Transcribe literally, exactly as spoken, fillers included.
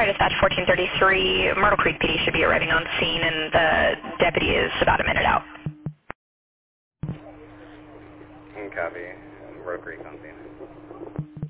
Fire Dispatch fourteen thirty-three, Myrtle Creek P D should be arriving on scene, and the deputy is about a minute out. Copy. Myrtle Creek on scene.